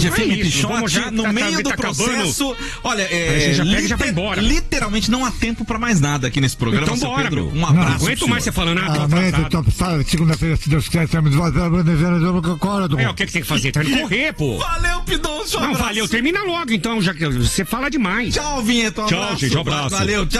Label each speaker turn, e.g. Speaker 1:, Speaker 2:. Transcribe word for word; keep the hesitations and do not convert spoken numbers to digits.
Speaker 1: Band F M
Speaker 2: é isso,
Speaker 1: Pichote,
Speaker 2: vamos já,
Speaker 1: no
Speaker 2: tá,
Speaker 1: meio
Speaker 2: tá,
Speaker 1: do
Speaker 2: tá
Speaker 1: processo.
Speaker 2: acabando.
Speaker 1: Olha, é,
Speaker 2: a gente já pega e
Speaker 1: liter,
Speaker 2: já vai embora.
Speaker 1: Literalmente não há tempo pra mais nada aqui nesse programa,
Speaker 2: Então
Speaker 1: seu
Speaker 2: bora,
Speaker 1: Pedro.
Speaker 2: meu.
Speaker 1: Um abraço.
Speaker 2: Não aguento mais você falando, ah, tô
Speaker 3: Amanhã,
Speaker 2: atrasado.
Speaker 3: então, sabe, segunda-feira, se Deus quiser, estamos de volta pela bandeira do Cocordo.
Speaker 2: É, o que, que tem que fazer? Tá indo correr, pô.
Speaker 1: Valeu, Pidoncio. Um
Speaker 2: Não,
Speaker 1: abraço.
Speaker 2: valeu. Termina logo, então, já que você fala demais.
Speaker 1: Tchau, Vinheta. Um
Speaker 2: Tchau,
Speaker 1: abraço.
Speaker 2: gente, um abraço.
Speaker 1: Valeu, tchau.